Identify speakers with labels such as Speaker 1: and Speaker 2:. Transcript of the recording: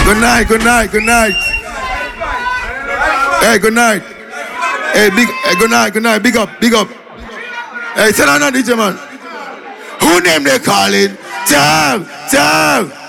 Speaker 1: Good night, good night, good night. Hey, good night. Hey, good night, good night. Big up, big up. Hey, tell her not DJ man. Who name they call it? Jam, jam.